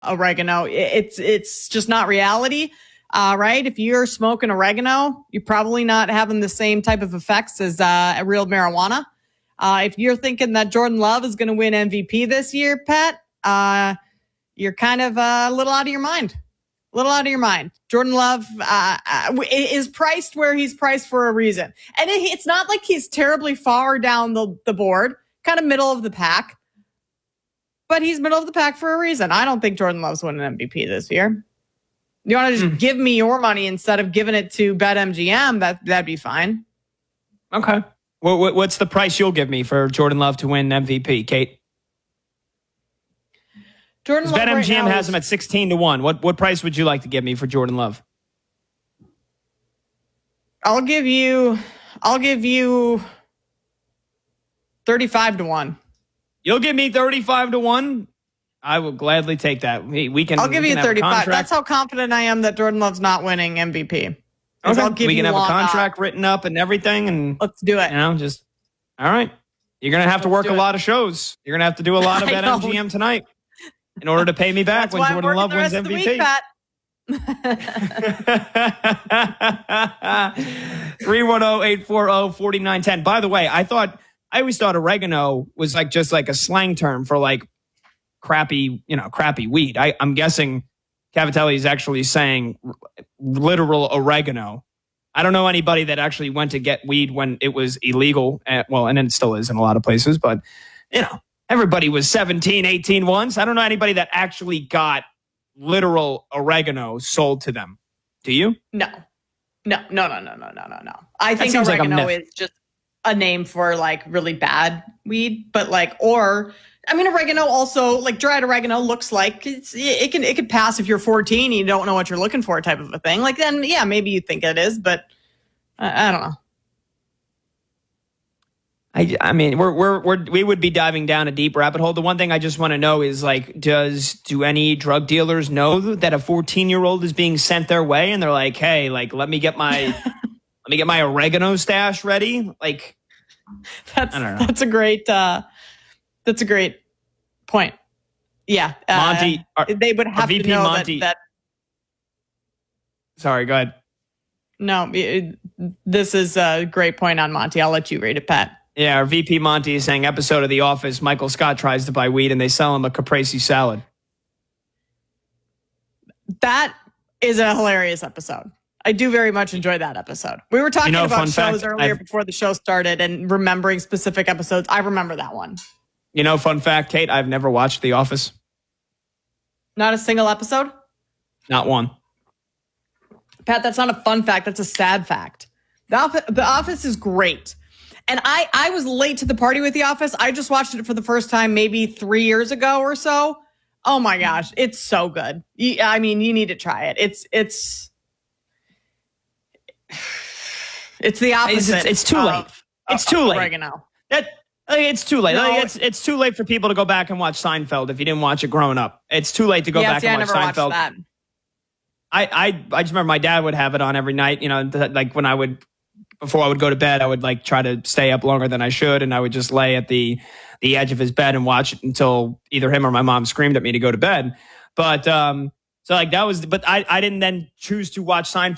oregano. It's just not reality, right? If you're smoking oregano, you're probably not having the same type of effects as real marijuana. If you're thinking that Jordan Love is going to win MVP this year, Pat, you're kind of a little out of your mind. Jordan Love is priced where he's priced for a reason. And it's not like he's terribly far down the board, kind of middle of the pack. But he's middle of the pack for a reason. I don't think Jordan Love's winning MVP this year. You want to just give me your money instead of giving it to BetMGM, that'd be fine. Okay. Well, what's the price you'll give me for Jordan Love to win MVP, Kate? Jordan Love BetMGM has him at 16-1. What price would you like to give me for Jordan Love? I'll give you 35-1. You'll give me 35-1. I will gladly take that. We can. I'll give you 35. That's how confident I am that Jordan Love's not winning MVP. Okay. We can have a contract written up and everything, and let's do it. Just all right. You're gonna have to work a lot of shows. You're gonna have to do a lot of BetMGM tonight in order to pay me back when Jordan Love wins MVP. 310-840-4910. By the way, I always thought oregano was just like a slang term for like crappy weed. I'm guessing Cavatelli is actually saying literal oregano. I don't know anybody that actually went to get weed when it was illegal. And it still is in a lot of places, but everybody was 17, 18 once. I don't know anybody that actually got literal oregano sold to them. Do you? No. I think oregano is just a name for like really bad weed, but oregano also, like dried oregano, looks like it could pass if you're 14 and you don't know what you're looking for, type of a thing. Like then, yeah, maybe you think it is, but I don't know. I mean, we would be diving down a deep rabbit hole. The one thing I just want to know is do any drug dealers know that a 14-year-old is being sent their way and they're like, hey, let me get my oregano stash ready? That's a great point. Yeah. Monty, they would have to know Monty, that. Sorry, go ahead. No, this is a great point on Monty. I'll let you read it, Pat. Yeah, our VP Monty is saying episode of The Office, Michael Scott tries to buy weed and they sell him a caprese salad. That is a hilarious episode. I do very much enjoy that episode. We were talking about shows earlier before the show started and remembering specific episodes. I remember that one. Fun fact, Kate, I've never watched The Office. Not a single episode? Not one. Pat, that's not a fun fact. That's a sad fact. The Office is great. And I was late to the party with The Office. I just watched it for the first time maybe 3 years ago or so. Oh my gosh, it's so good. You need to try it. It's the opposite. It's too late. It's too late. Oregano. It's too late. No. It's too late for people to go back and watch Seinfeld if you didn't watch it growing up. It's too late to go back and watch Seinfeld. Watched that. I just remember my dad would have it on every night. Before I would go to bed, I would try to stay up longer than I should, and I would just lay at the edge of his bed and watch it until either him or my mom screamed at me to go to bed. But that was. But I didn't then choose to watch Seinfeld